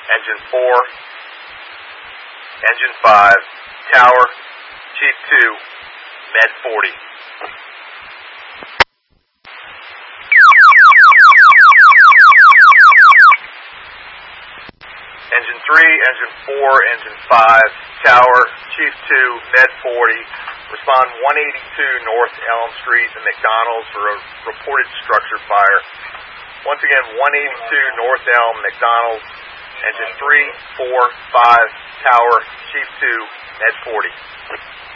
Engine 4, Engine 5, Tower, Chief 2, Med 40. Engine 3, Engine 4, Engine 5, Tower, Chief 2, Med 40. Respond 182 North Elm Street and McDonald's for a reported structure fire. Once again, 182 North Elm, McDonald's, Engine 3, 4, 5, Tower, Chief 2, Med 40.